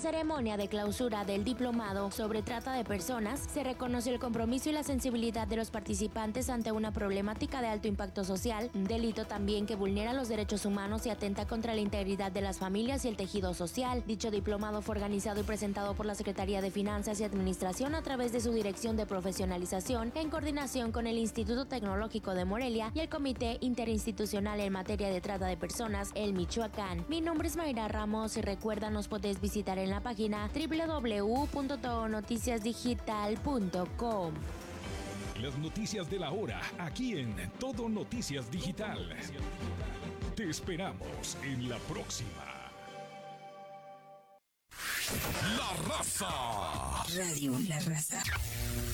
ceremonia de clausura del diplomado sobre trata de personas, se reconoció el compromiso y la sensibilidad de los participantes ante una problemática de alto impacto social, un delito también que vulnera los derechos humanos y atenta contra la integridad de las familias y el tejido social. Dicho diplomado fue organizado y presentado por la Secretaría de Finanzas y Administración a través de su Dirección de Profesionalización, en coordinación con el Instituto Tecnológico de Morelia y el Comité Interinstitucional en Materia de Trata de Personas, el Michoacán. Mi nombre es Mayra Ramos y recuerda, nos podés visitar en la página www.todonoticiasdigital.com. Las noticias de la hora, aquí en Todo Noticias Digital. Te esperamos en la próxima. La Raza. Radio La Raza.